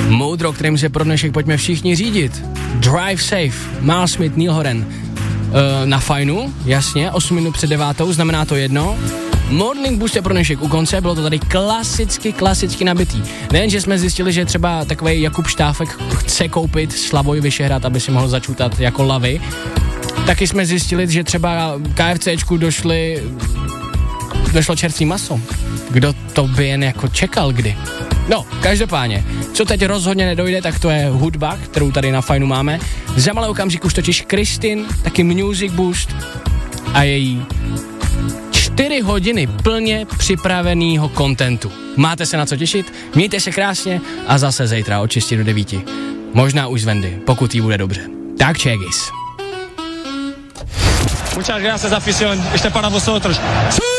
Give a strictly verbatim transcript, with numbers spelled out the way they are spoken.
Moudro, kterým se pro dnešek pojďme všichni řídit. Drive safe, Miles Smith, Neil Horan. E, na fajnu, jasně, osm minut před devátou, znamená to jedno. Morning Boost je pro dnešek u konce, bylo to tady klasicky, klasicky nabitý. Nejen, že jsme zjistili, že třeba takovej Jakub Štáfek chce koupit Slavoj Vyšehrad, aby si mohl začutat jako lavy, taky jsme zjistili, že třeba KFCčku došli, došlo čerstvý maso. Kdo to by jen jako čekal kdy? No, každopádně, co teď rozhodně nedojde, tak to je hudba, kterou tady na fajnu máme. Za malý okamžik už totiž Kristin, taky Music Boost a její čtyři hodiny plně připravenýho kontentu. Máte se na co těšit, mějte se krásně a zase zítra od šesti do devíti. Možná už z Vendy, pokud jí bude dobře. Tak čegis. Muchas gracias, afición. Este para vosotros.